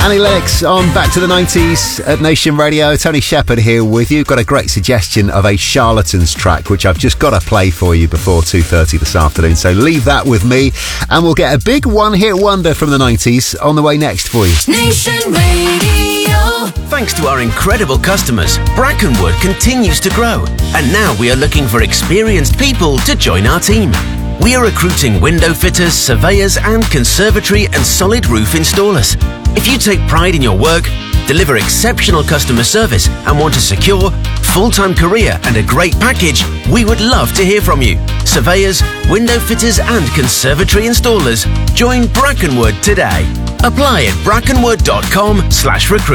Annie Lennox on Back to the 90s at Nation Radio. Tony Shepherd here with you. Got a great suggestion of a Charlatans track, which I've just got to play for you before 2:30 this afternoon. So leave that with me, and we'll get a big one-hit wonder from the 90s on the way next for you. Nation Radio. Thanks to our incredible customers, Brackenwood continues to grow. And now we are looking for experienced people to join our team. We are recruiting window fitters, surveyors and conservatory and solid roof installers. If you take pride in your work, deliver exceptional customer service and want a secure, full-time career and a great package, we would love to hear from you. Surveyors, window fitters and conservatory installers, join Brackenwood today. Apply at brackenwood.com/recruit.